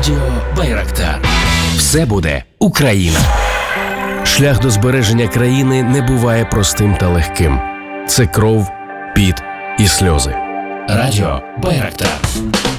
Радіо Байрактар. Все буде Україна. Шлях до збереження країни не буває простим та легким. Це кров, піт і сльози. Радіо Байрактар.